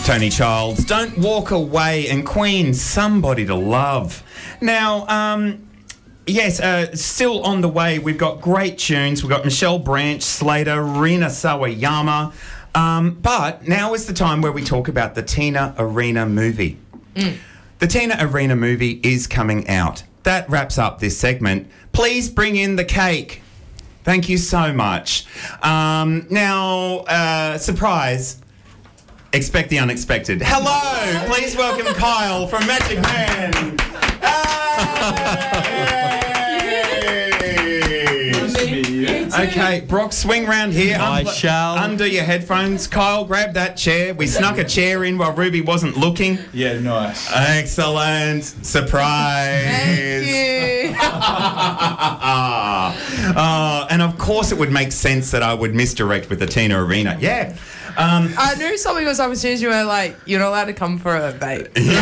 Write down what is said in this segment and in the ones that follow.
Tony Childs, Don't Walk Away, and Queen, Somebody to Love. Now, yes, still on the way. We've got great tunes. We've got Michelle Branch, Slater, Rina Sawayama. But now is the time where we talk about the Tina Arena movie. The Tina Arena movie is coming out. That wraps up this segment. Please bring in the cake. Thank you so much. Now, surprise. Expect the unexpected. Hello! Please welcome Kyle from Magic Man. Okay, Brock, swing round here. I shall. Undo your headphones. Kyle, grab that chair. We snuck a chair in while Ruby wasn't looking. Yeah, nice. Excellent. Surprise. Thank you. And of course it would make sense that I would misdirect with the Tina Arena. Yeah. I knew something was up as soon as you were like, you're not allowed to come for a bait.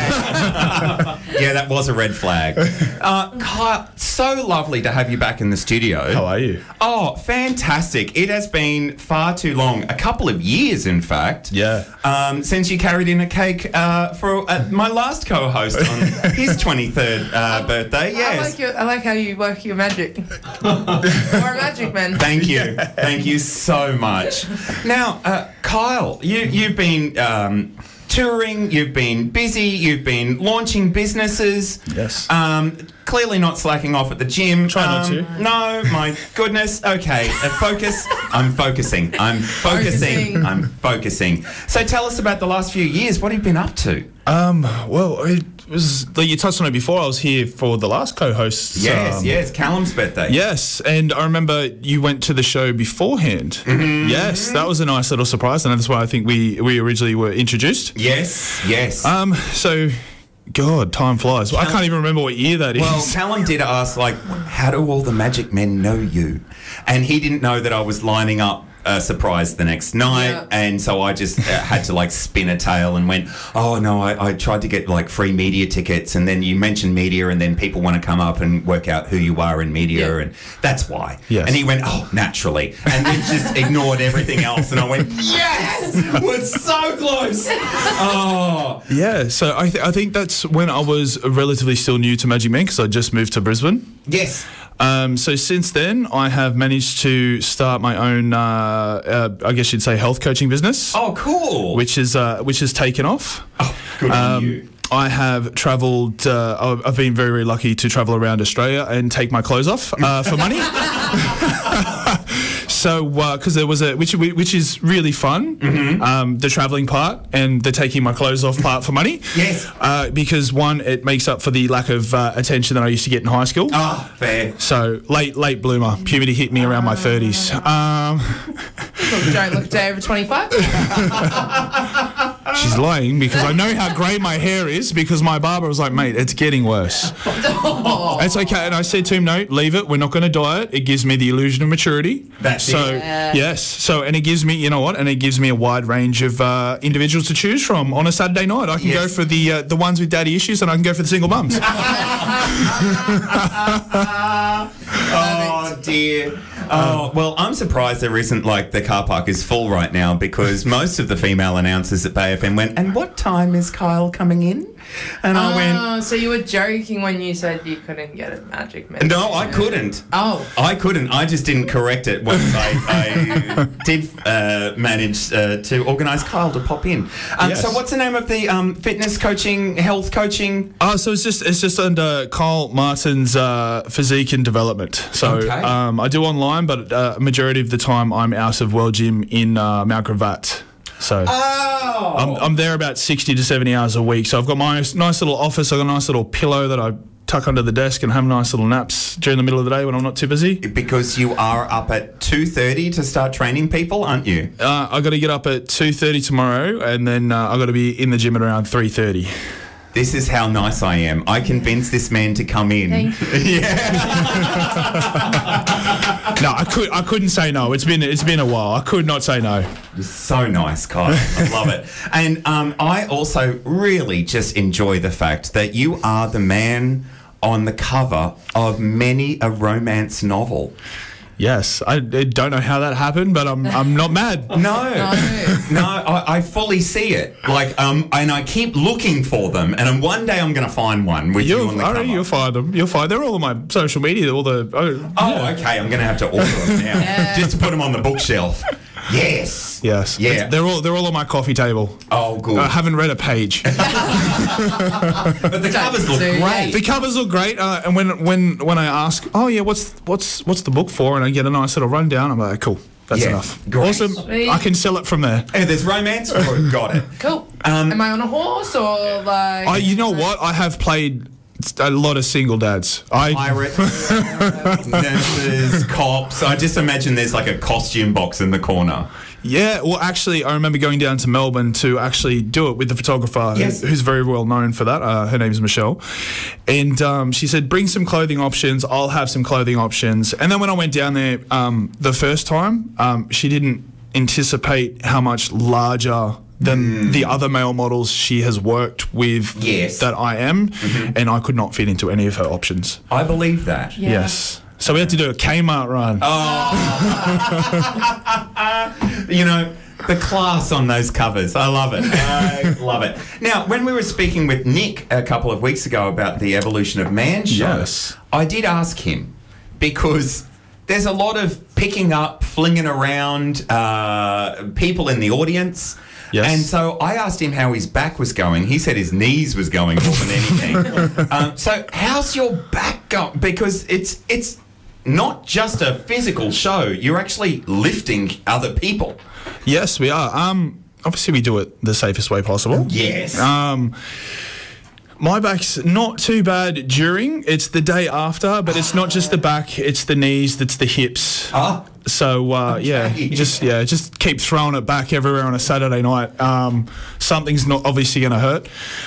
Yeah, that was a red flag. Kyle, so lovely to have you back in the studio. How are you? Oh, fantastic. It has been far too long, a couple of years, in fact. Yeah. Since you carried in a cake for my last co-host on his 23rd birthday. Yes. I like how you work your magic. You're a magic man. Thank you. Thank you so much. Now, Kyle, you've been touring, you've been busy, you've been launching businesses. Yes. Clearly not slacking off at the gym. Try not to. No, my goodness. Okay, focus. I'm focusing. I'm focusing. So tell us about the last few years. What have you been up to? Well, it was, like you touched on it before, I was here for the last co-host. Yes, Callum's birthday. Yes, and I remember you went to the show beforehand. Mm-hmm. Yes, that was a nice little surprise, and that's why I think we originally were introduced. Yes. So, God, time flies. I can't even remember what year that is. Well, Callum did ask, like, how do all the magic men know you? And he didn't know that I was lining up a surprise the next night, and so I just had to, like, spin a tale and went, oh, no, I tried to get, like, free media tickets, and then you mentioned media, and then people want to come up and work out who you are in media, and that's why. Yes. And he went, oh, naturally. And then just ignored everything else, and I went, yes! We're so close! Oh. Yeah, so I think that's when I was relatively still new to Magic Man, because I just moved to Brisbane. Yes. So since then, I have managed to start my own, I guess you'd say, health coaching business. Oh, cool. Which has taken off. Oh, good on you. I have travelled. I've been very, very lucky to travel around Australia and take my clothes off for money. So, because there was which is really fun, the travelling part and the taking my clothes off part for money. Yes. Because one, it makes up for the lack of attention that I used to get in high school. Oh, fair. So late bloomer. Puberty hit me around my 30s. Don't look a day over 25. She's lying because I know how grey my hair is because my barber was like, mate, it's getting worse. It's okay. And I said to him, no, leave it. We're not going to dye it. It gives me the illusion of maturity. That's so, it. Yes. So, and it gives me, you know what? And it gives me a wide range of individuals to choose from on a Saturday night. I can go for the ones with daddy issues and I can go for the single mums. Oh, dear. Oh, well, I'm surprised there isn't, like, the car park is full right now because most of the female announcers at Bay FM went, and what time is Kyle coming in? And I went... So you were joking when you said you couldn't get a Magic Man? No, I couldn't. Oh. I couldn't. I just didn't correct it once I did manage to organise Kyle to pop in. Yes. So what's the name of the fitness coaching, health coaching? So it's just under Kyle Martin's physique and development. So Okay. I do online, but majority of the time I'm out of World Gym in Mount Gravatt. So I'm there about 60 to 70 hours a week. So I've got my nice little office. I've got a nice little pillow that I tuck under the desk and have nice little naps during the middle of the day when I'm not too busy. Because you are up at 2:30 to start training people, aren't you? I got to get up at 2:30 tomorrow, and then I got to be in the gym at around 3:30. This is how nice I am. I convinced this man to come in. Thank you. Yeah. No, I couldn't say no. It's been a while. I could not say no. You're so nice, Kyle. I love it. And I also really just enjoy the fact that you are the man on the cover of many a romance novel. Yes, I don't know how that happened, but I'm not mad. No, I fully see it. Like, and I keep looking for them, and one day I'm going to find one with you on the cover. You'll find them. You'll find. They're all on my social media. Okay. I'm going to have to order them now, just to put them on the bookshelf. Yes. Yeah. They're all on my coffee table. Oh, good. I haven't read a page. But the covers look great. The covers look great. And when I ask, oh yeah, what's the book for, and I get a nice little rundown, I'm like, cool. That's enough. Great. Awesome. Sweet. I can sell it from there. And if there's romance, got it. Cool. Am I on a horse or like? You know what? I have played a lot of single dads. Pirates, nurses, cops. I just imagine there's like a costume box in the corner. Yeah, well, actually, I remember going down to Melbourne to actually do it with the photographer, who's very well known for that. Her name's Michelle. And she said, bring some clothing options. I'll have some clothing options. And then when I went down there the first time, she didn't anticipate how much larger than the other male models she has worked with that I am. And I could not fit into any of her options. I believe that. Yeah. Yes. So we had to do a Kmart run. You know, the class on those covers. I love it. I love it. Now, when we were speaking with Nick a couple of weeks ago about the Evolution of Man show, I did ask him, because there's a lot of picking up, flinging around people in the audience. Yes. And so I asked him how his back was going. He said his knees was going more than anything. So how's your back going? Because it's not just a physical show. You're actually lifting other people. Yes, we are. Obviously, we do it the safest way possible. Yes. My back's not too bad during. It's the day after, but it's not just the back. It's the knees. It's the hips. So just keep throwing it back everywhere on a Saturday night. Something's not obviously going to hurt.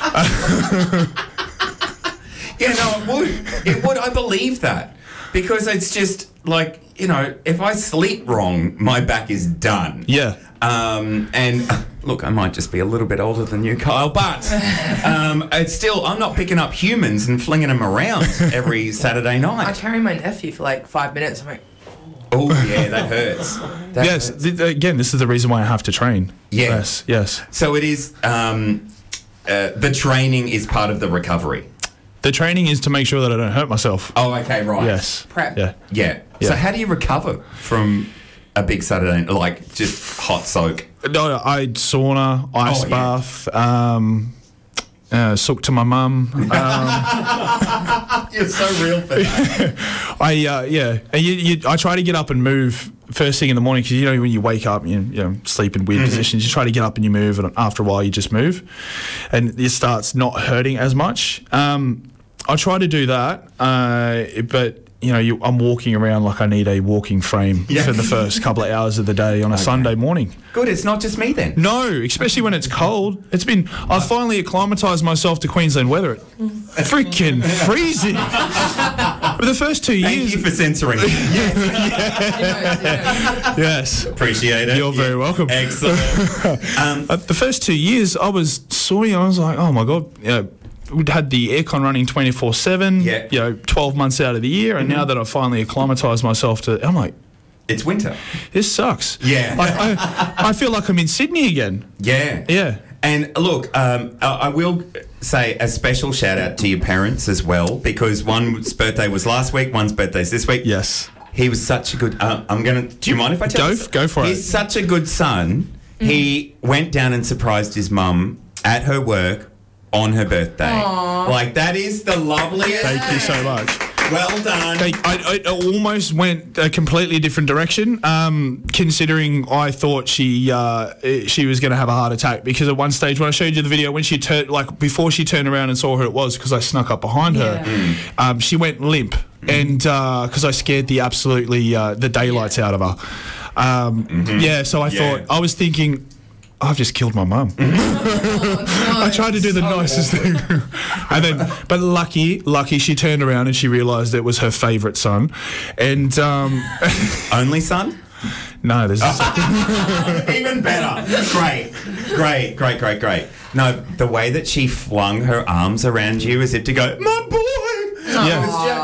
It would. It would. I believe that, because it's just like, you know, if I sleep wrong, my back is done. Yeah. And look, I might just be a little bit older than you, Kyle, but it's still, I'm not picking up humans and flinging them around every Saturday night. I carry my nephew for like 5 minutes. I'm like, oh yeah, that hurts. Yes. Again, this is the reason why I have to train. Yes. So it is. The training is part of the recovery. The training is to make sure that I don't hurt myself. Oh, okay, right. Yes. prep. Yeah. So how do you recover from a big Saturday, like just hot soak? No, I sauna, ice bath, sook to my mum. You're so real for that. I try to get up and move first thing in the morning, because you know when you wake up, you sleep in weird positions. You try to get up and you move, and after a while you just move, and it starts not hurting as much. I try to do that, but I'm walking around like I need a walking frame for the first couple of hours of the day on a Sunday morning. Good, it's not just me then. No, especially when it's cold. I've finally acclimatised myself to Queensland weather. It's freaking freezing. For the first 2 years. Thank you for censoring. Yes. Appreciate it. You're very welcome. Excellent. The first 2 years, I was sweating. I was like, oh my God. We'd had the aircon running 24/7, 12 months out of the year, and now that I've finally acclimatised myself to, I'm like, it's winter. This sucks. Yeah. I feel like I'm in Sydney again. Yeah. Yeah. And look, I will say a special shout out to your parents as well, because one's birthday was last week, one's birthday's this week. Yes. He was such a good. Do you mind if I tell you? Go for it. He's such a good son. He went down and surprised his mum at her work on her birthday. Aww. Like, that is the loveliest. Thank you so much. Well done. I almost went a completely different direction, considering I thought she was going to have a heart attack, because at one stage when I showed you the video, when she turned, like before she turned around and saw who it was, because I snuck up behind her, she went limp, and because I scared the daylights out of her. So I thought, I was thinking, I've just killed my mum. I tried to do the nicest thing. But lucky, she turned around and she realised it was her favourite son. And only son? No, there's a second. Even better. Great. No, the way that she flung her arms around you as if to go, my boy.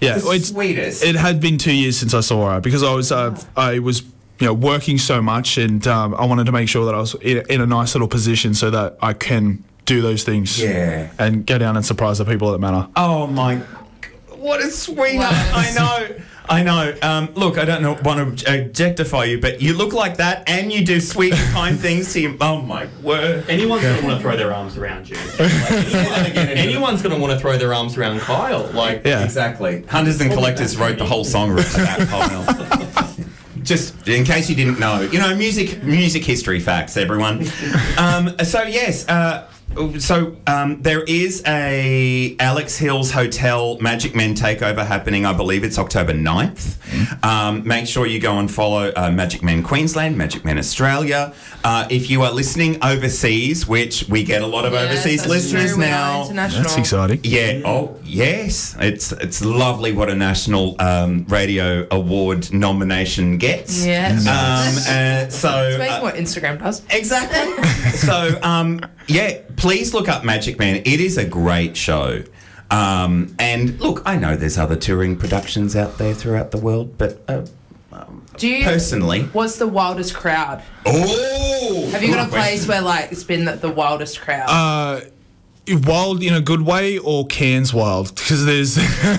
Yeah, The sweetest. It had been 2 years since I saw her because I was working so much, and I wanted to make sure that I was in a nice little position so that I can do those things. Yeah. And go down and surprise the people that matter. Oh my, what a sweetheart! I know. Look, I don't want to objectify you, but you look like that, and you do sweet and kind things to you. Oh my word! Anyone's going to want to throw their arms around you. Anyone's going to want to throw their arms around Kyle. Like, Yeah. Exactly. Hunters and Collectors wrote the whole song about Kyle. Just in case you didn't know, music history facts, everyone. So yes. There is a Alex Hills Hotel Magic Men takeover happening. I believe it's October 9th. Make sure you go and follow Magic Men Queensland, Magic Men Australia. If you are listening overseas, which we get a lot of overseas listeners now. That's exciting. Yeah. Oh, yes. It's lovely what a national radio award nomination gets. Yes. So It's amazing what Instagram does. exactly. So please look up Magic Man. It is a great show. And look, I know there's other touring productions out there throughout the world, but Do you personally, What's the wildest crowd? oh, Have you got a good place question. where like it's been the wildest crowd? Wild in a good way or Cairns wild? Because there's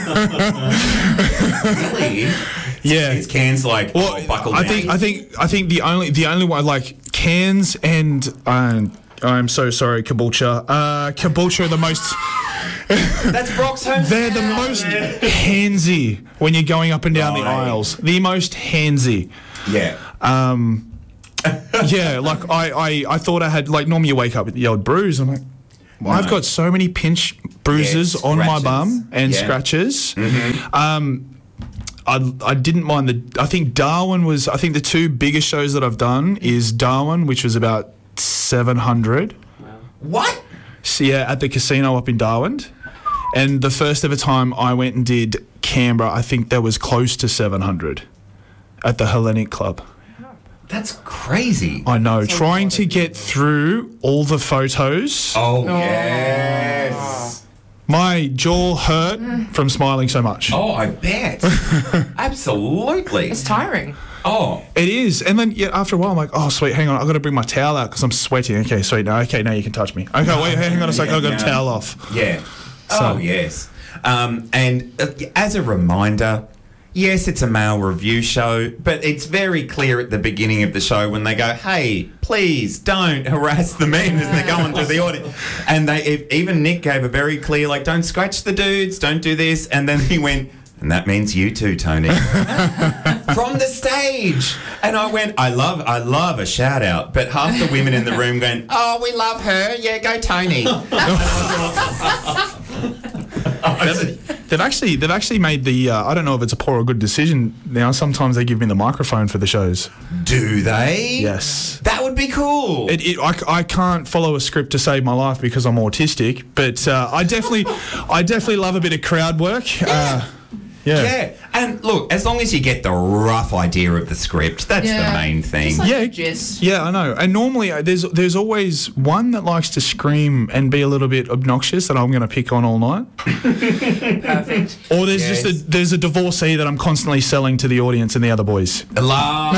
Really? yeah. It's Cairns like buckle I down. think the only one like Cairns and I'm so sorry, Caboolture. Caboolture are the most. That's Brock's home. They're the most handsy when you're going up and down the Right. aisles. The most handsy. Yeah. Yeah, like I thought I had like normally you wake up with the old bruise. I'm like, well, I've got so many pinch bruises on my scratches. bum and Yeah. scratches. I didn't mind I think Darwin was. I think the two biggest shows that I've done is Darwin, which was about 700. What? So, yeah, at the casino up in Darwin. And the first ever time I went and did Canberra, I think there was close to 700 at the Hellenic Club. That's crazy. I know, trying to get through all the photos. Oh, yes. My jaw hurt from smiling so much. Oh, I bet. Absolutely. It's tiring. Oh, It is. And then after a while, I'm like, oh, sweet, hang on. I've got to bring my towel out because I'm sweating. Okay, sweet. Now you can touch me. Okay, wait, hang on a second. I've got a towel off. yeah. So- Oh, yes. And as a reminder, yes, it's a male review show, but it's very clear at the beginning of the show when they go, hey, please don't harass the men as they're going through the audience. And even Nick gave a very clear, like, don't scratch the dudes, don't do this. And then he went, and that means you too, Tony. From the stage. And I went, I love a shout out, but half the women in the room going, oh, we love her. Yeah, go Tony. They've actually made the. I don't know if it's a poor or good decision. Now sometimes they give me the microphone for the shows. Do they? Yes. That would be cool. I can't follow a script to save my life because I'm autistic, but I definitely love a bit of crowd work. Yeah, and look, as long as you get the rough idea of the script, that's the main thing. Just like Yeah. the gist. Yeah, I know. And normally there's always one that likes to scream and be a little bit obnoxious that I'm going to pick on all night. Perfect. Or there's a divorcee that I'm constantly selling to the audience and the other boys. Love,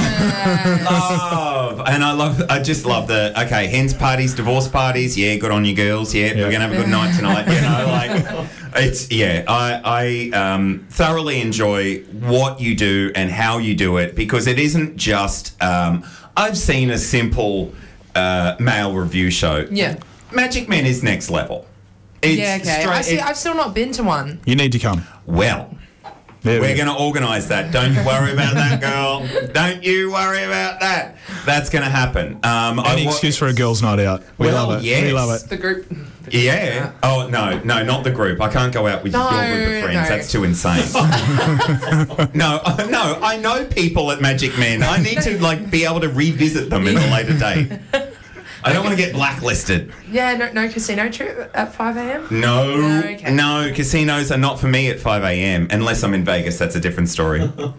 and I just love okay, hens parties, divorce parties. Yeah, good on you girls. Yeah, we're gonna have a good night tonight. You know, like it's I thoroughly enjoy what you do and how you do it because it isn't just. I've seen a simple male review show. Yeah. Magic Men is next level. It's Yeah, okay. I've still not been to one. You need to come. Well. There we We're go. going to organise that. Don't you worry about that, girl. Don't you worry about that. That's going to happen. Any excuse for a girls' night out. We Well, love it. yes. We love it. The group. Yeah. Oh, no, not the group. I can't go out with your group of friends. No. That's too insane. No, I know people at Magic Men. I need to be able to revisit them in a later date. I don't want to get blacklisted. Yeah, no casino trip at 5 a.m. No, Okay. no, casinos are not for me at 5 a.m. unless I'm in Vegas. That's a different story.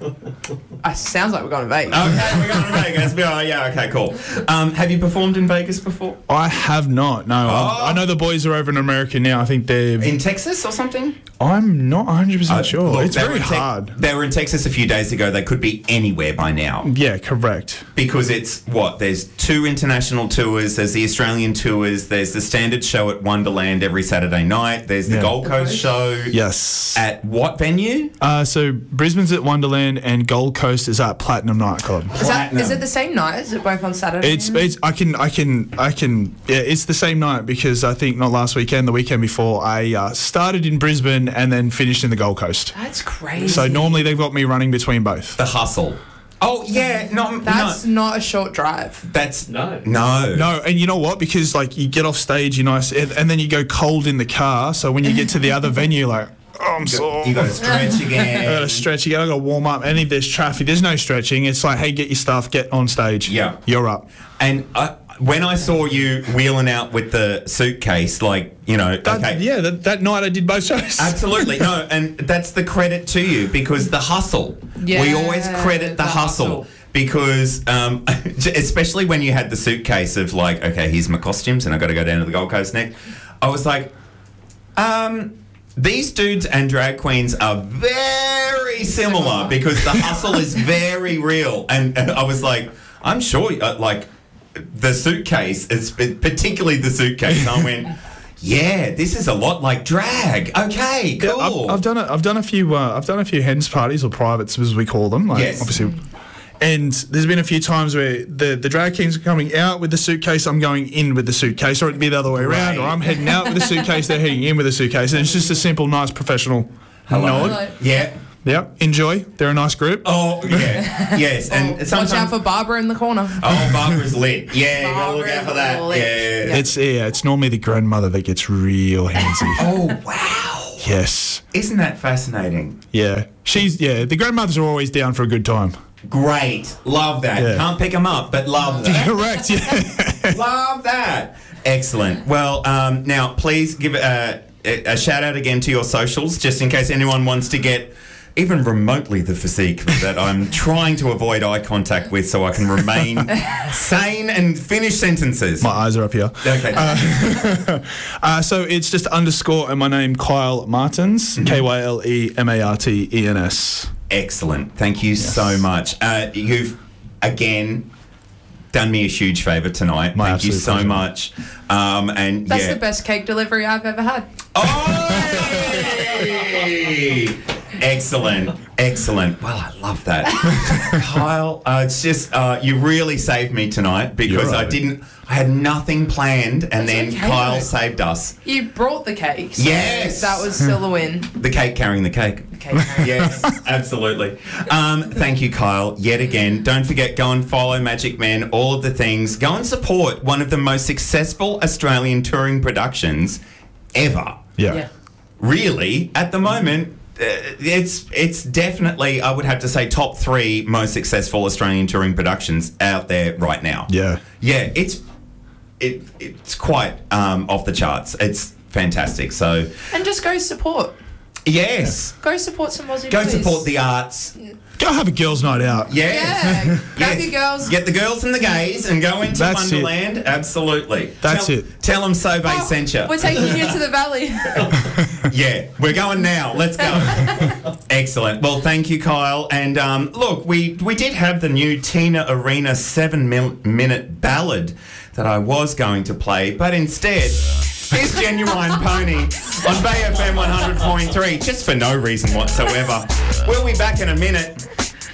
Sounds like we're going to Vegas. Okay, we're going to Vegas. Oh, yeah, okay, cool. Have you performed in Vegas before? I have not. No, I know the boys are over in America now. I think they're in Texas or something. I'm not 100% sure. Look, it's very hard. They were in Texas a few days ago. They could be anywhere by now. Yeah, correct. Because it's there's 2 international tours. There's the Australian tours. There's the standard show at Wonderland every Saturday night. There's the Gold Coast show. Yes. At what venue? So Brisbane's at Wonderland and Gold Coast is at Platinum Nightclub. Is it the same night? Is it both on Saturday? It's I can yeah, it's the same night because I think not last weekend, the weekend before I started in Brisbane and then finished in the Gold Coast. That's crazy. So normally they've got me running between both. The hustle. Oh yeah, that's not a short drive. That's no, and you know what? Because like you get off stage, you're nice, and then you go cold in the car. So when you get to the other venue, like I'm sore. You got to stretch again. I got to stretch again. I got to warm up. And if there's traffic, there's no stretching. It's like, hey, get your stuff, get on stage. Yeah, you're up. And when I saw you wheeling out with the suitcase, like, you know, that night I did both shows. Absolutely. No, and that's the credit to you because the hustle. Yeah, we always credit the hustle. Because, especially when you had the suitcase of like, okay, here's my costumes and I've got to go down to the Gold Coast next. I was like, these dudes and drag queens are very similar because the hustle is very real. And I was like, I'm sure, like, the suitcase, particularly the suitcase, I went, yeah, this is a lot like drag. Okay, cool. Yeah, I've done a few hens parties or privates as we call them. Like, yes. Obviously. And there's been a few times where the drag kings are coming out with the suitcase, I'm going in with the suitcase, or it'd be the other way around, or I'm heading out with the suitcase, they're heading in with the suitcase. And it's just a simple, nice, professional nod. Yeah. Yeah, enjoy. They're a nice group. Oh, yeah. Yes. And watch out for Barbara in the corner. Oh, Barbara's lit. Yeah, gotta look out for that. Lit. Yeah. It's normally the grandmother that gets real handsy. Oh, wow. Yes. Isn't that fascinating? Yeah. The grandmothers are always down for a good time. Great. Love that. Yeah. Can't pick them up, but love that. Correct, yeah. Love that. Excellent. Well, now please give a shout out again to your socials, just in case anyone wants to get even remotely the physique that I'm trying to avoid eye contact with so I can remain sane and finish sentences. My eyes are up here. Okay. So it's just underscore and my name, Kyle Martins, KYLEMARTENS. Excellent. Thank you so much. You've, again, done me a huge favour tonight. Thank you so much. And that's the best cake delivery I've ever had. Oh! Excellent. Well, I love that. Kyle, it's just, you really saved me tonight because I had nothing planned and then Kyle saved us. You brought the cake. So yes. That was still a win. The cake carrying the cake. Yes, absolutely. Thank you, Kyle, yet again. Don't forget, go and follow Magic Men, all of the things. Go and support one of the most successful Australian touring productions ever. Yeah. Really, at the moment, it's definitely, I would have to say, top 3 most successful Australian touring productions out there right now. Yeah. Yeah, it's quite off the charts. It's fantastic. So and just go support. Yes. Go support some Aussie Go boys. support the arts. Go have a girls' night out. Yes. Yeah. Grab your girls. Get the girls and the gays and go into That's Wonderland. It. Absolutely. That's it. Tell them Sobe sent you. We're taking you to the valley. Yeah, we're going now. Let's go. Excellent. Well, thank you, Kyle. And look, we did have the new Tina Arena 7-minute ballad that I was going to play, but instead, here's Genuine Pony on Bay FM 100.3, just for no reason whatsoever. We'll be back in a minute.